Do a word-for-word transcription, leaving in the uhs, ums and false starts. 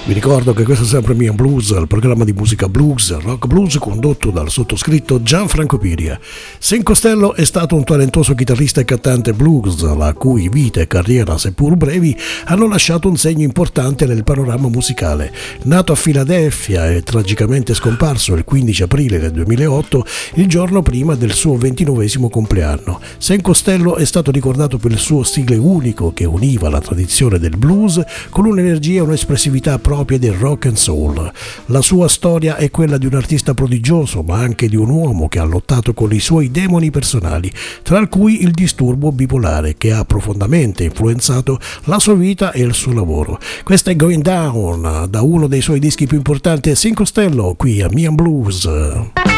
Vi ricordo che questo è sempre Mian Blues, il programma di musica blues, rock blues condotto dal sottoscritto Gianfranco Piria. Sen Costello è stato un talentuoso chitarrista e cantante blues, la cui vita e carriera, seppur brevi, hanno lasciato un segno importante nel panorama musicale. Nato a Filadelfia e tragicamente scomparso il quindici aprile del duemilaotto, il giorno prima del suo ventinovesimo compleanno. Sen Costello è stato ricordato per il suo stile unico che univa la tradizione del blues con un'energia e un'espressività propria del rock and soul. La sua storia è quella di un artista prodigioso, ma anche di un uomo che ha lottato con i suoi demoni personali, tra cui il disturbo bipolare, che ha profondamente influenzato la sua vita e il suo lavoro. Questa è Going Down, da uno dei suoi dischi più importanti, Sen Costello, qui a Mian Blues.